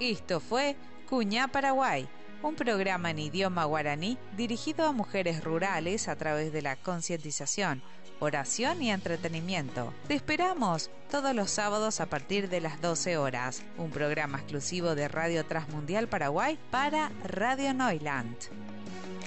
Esto fue Cuñá Paraguay, un programa en idioma guaraní dirigido a mujeres rurales a través de la concientización, oración y entretenimiento. Te esperamos todos los sábados a partir de las 12 horas, un programa exclusivo de Radio Transmundial Paraguay para Radio Neuland.